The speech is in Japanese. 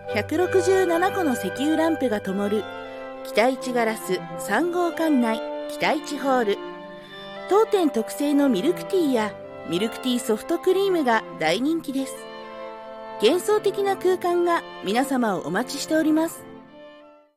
167個の石油ランプが灯る北一ガラス3号館内北一ホール。当店特製のミルクティーやミルクティーソフトクリームが大人気です。幻想的な空間が皆様をお待ちしております。